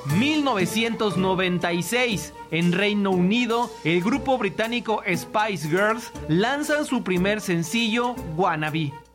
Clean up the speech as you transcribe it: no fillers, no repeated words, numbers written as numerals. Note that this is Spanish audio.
1996, en Reino Unido, el grupo británico Spice Girls lanzan su primer sencillo, Wannabe.